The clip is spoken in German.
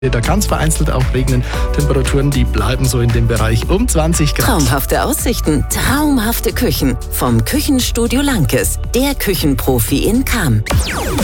Da kann es vereinzelt auch regnen. Temperaturen, die bleiben so in dem Bereich um 20 Grad. Traumhafte Aussichten, traumhafte Küchen. Vom Küchenstudio Lankes, der Küchenprofi in Cham.